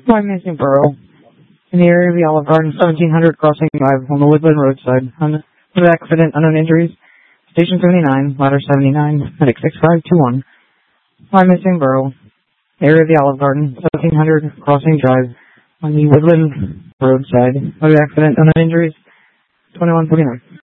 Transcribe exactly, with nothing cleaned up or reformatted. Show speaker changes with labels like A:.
A: Five missing borough. In the area of the Olive Garden, seventeen hundred Crossing Drive on the Woodland roadside. Un- accident, unknown injuries. Station seventy-nine, ladder seventy-nine, medic six five two one. Five missing borough. Area of the Olive Garden, seventeen hundred Crossing Drive on the Woodland roadside. Accident, unknown injuries. twenty-one forty-nine.